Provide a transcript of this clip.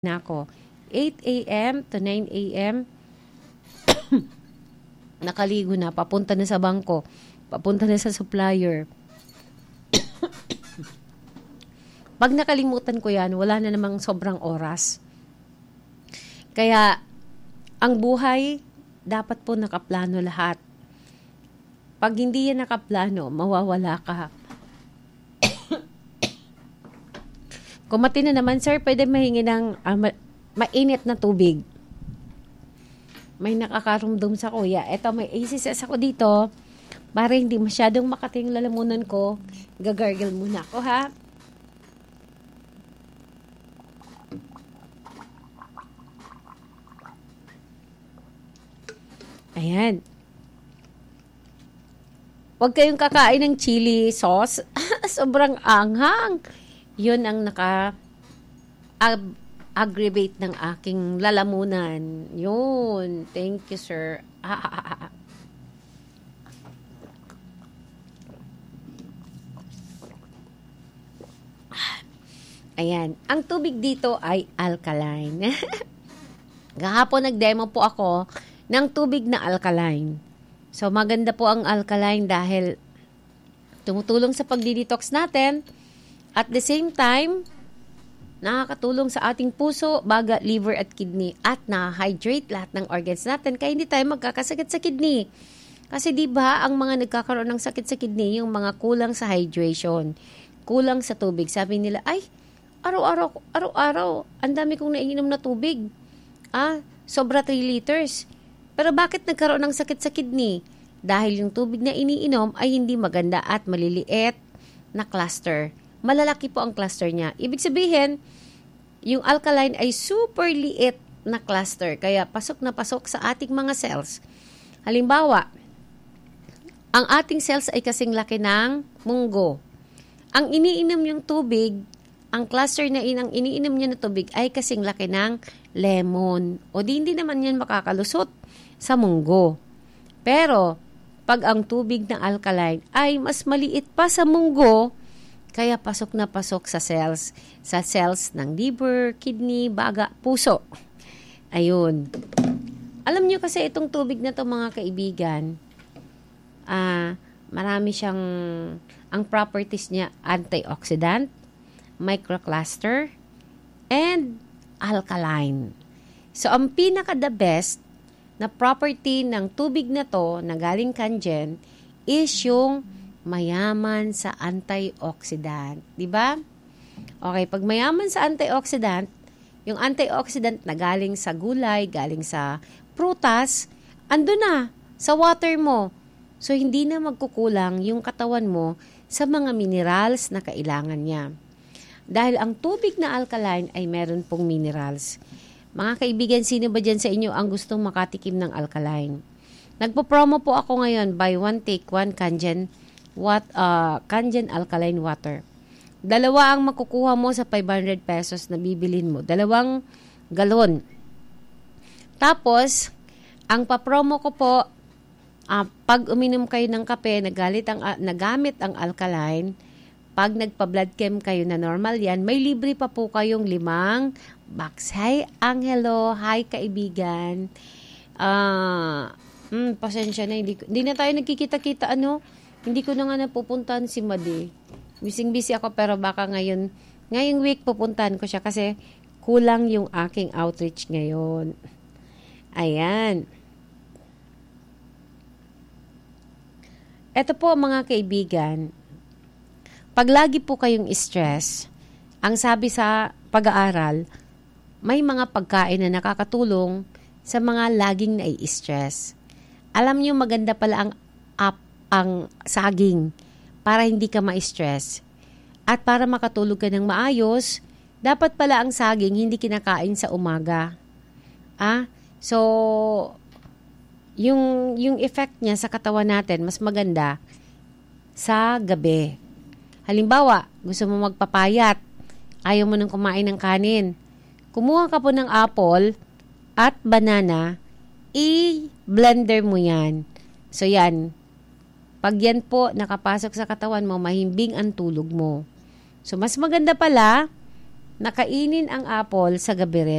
na ako. 8 a.m. to 9 a.m. nakaligo na, papunta na sa bangko, papunta na sa supplier. Pag nakalimutan ko yan, wala na namang sobrang oras. Kaya, ang buhay, dapat po nakaplano lahat. Pag hindi yan nakaplano, mawawala ka. Kung matina naman, sir, pwede mahingi ng mainit na tubig. May nakakarumdum sa kuya. Eto, may ACS ako dito. Para hindi masyadong makating lalamunan ko, gagargle muna ako, ha? Ayan. Huwag kayong kakain ng chili sauce. Sobrang anghang. Yun ang aggravate ng aking lalamunan. Yun. Thank you, sir. Ayan. Ang tubig dito ay alkaline. Gahapon nag-demo po ako ng tubig na alkaline. So, maganda po ang alkaline dahil tumutulong sa pagdi-detox natin. At the same time, nakakatulong sa ating puso, baga, liver at kidney. At na-hydrate lahat ng organs natin kaya hindi tayo magkakasakit sa kidney. Kasi di ba ang mga nagkakaroon ng sakit sa kidney, yung mga kulang sa hydration, kulang sa tubig. Sabi nila, ay, araw-araw, ang dami kong naiinom na tubig. Sobra 3 liters. Pero bakit nagkaroon ng sakit sa kidney? Dahil yung tubig na iniinom ay hindi maganda at maliliit na cluster. Malalaki po ang cluster niya. Ibig sabihin, yung alkaline ay super liit na cluster. Kaya pasok na pasok sa ating mga cells. Halimbawa, ang ating cells ay kasing laki ng munggo. Ang iniinom yung tubig, ang cluster na ang iniinom niya na tubig ay kasing laki ng lemon. O hindi naman yan makakalusot sa munggo. Pero, pag ang tubig na alkaline ay mas maliit pa sa munggo, kaya pasok na pasok sa cells ng liver, kidney, baga, puso. Ayun. Alam nyo kasi itong tubig na to mga kaibigan, marami siyang, ang properties niya, antioxidant, microcluster, and alkaline. So, ang pinaka-the best na property ng tubig na to na galing Kangen is yung mayaman sa antioxidant. Diba? Okay, pag mayaman sa antioxidant, yung antioxidant na galing sa gulay, galing sa prutas, ando na sa water mo. So, hindi na magkukulang yung katawan mo sa mga minerals na kailangan niya. Dahil ang tubig na alkaline ay meron pong minerals. Mga kaibigan, sino ba dyan sa inyo ang gustong makatikim ng alkaline? Nagpo-promo po ako ngayon, buy one, take one, Kangen alkaline water. Dalawa ang makukuha mo sa 500 pesos na bibilin mo. 2 galon. Tapos, ang papromo ko po, pag uminom kayo ng kape, nagamit ang alkaline, pag nagpa-blood chem kayo na normal yan, may libre pa po kayong 5 box. Hi, Angelo. Hi, kaibigan. Pasensya na. Hindi na tayo nagkikita-kita, Hindi ko na nga napupuntahan si Madi. Busy ako pero baka ngayong week pupuntahan ko siya kasi kulang yung aking outreach ngayon. Ayan. Ito po mga kaibigan, pag lagi po kayong stress, ang sabi sa pag-aaral, may mga pagkain na nakakatulong sa mga laging nai-stress. Alam niyo maganda pala ang saging para hindi ka ma-stress. At para makatulog ka ng maayos, dapat pala ang saging hindi kinakain sa umaga. So, yung effect niya sa katawan natin, mas maganda sa gabi. Halimbawa, gusto mo magpapayat, ayaw mo nang kumain ng kanin. Kumuha ka po ng apple at banana, i-blender mo yan. So, yan. Pag yan po nakapasok sa katawan mo, mahimbing ang tulog mo. So, mas maganda pala nakainin ang apple sa gabi rin.